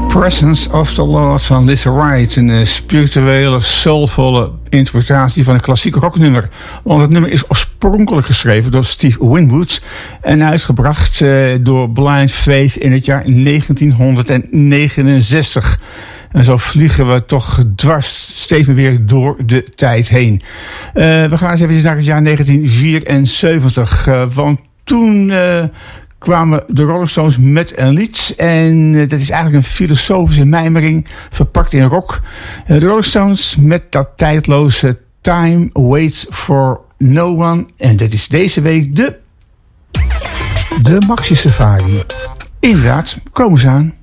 Presence of the Lord van Lisa Wright. Een spirituele, soulvolle interpretatie van een klassieke rocknummer. Want het nummer is oorspronkelijk geschreven door Steve Winwood en uitgebracht door Blind Faith in het jaar 1969. En zo vliegen we toch dwars steeds meer weer door de tijd heen. We gaan eens even naar het jaar 1974. Want toen kwamen de Rolling Stones met een lied. En dat is eigenlijk een filosofische mijmering verpakt in rock. De Rolling Stones met dat tijdloze Time Waits for No One. En dat is deze week de Maxi Safari. Inderdaad, komen ze aan.